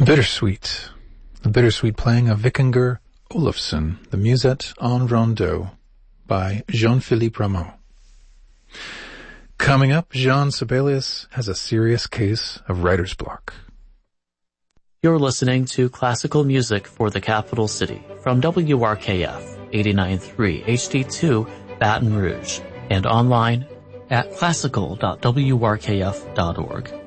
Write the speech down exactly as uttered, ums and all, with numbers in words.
Bittersweet. The bittersweet playing of Vikingur Olafsson, the Musette en Rondeau by Jean-Philippe Rameau. Coming up, Jean Sibelius has a serious case of writer's block. You're listening to classical music for the capital city from W R K F eighty-nine point three H D two Baton Rouge and online at classical dot w r k f dot org.